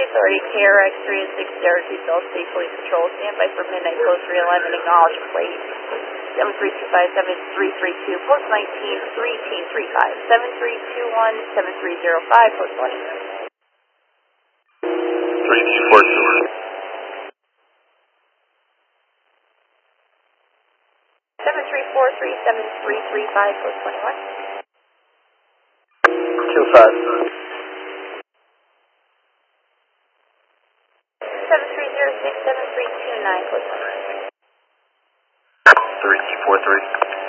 Highway Authority, KRX 3 and 6 Syracuse, South State Police Patrol, standby for midnight, post realignment, acknowledge plate 7325732, post 19, 1335, 7321, 7305, post 20. 3242. 7343735, post 21. 25. 73067329, post 21. 3243.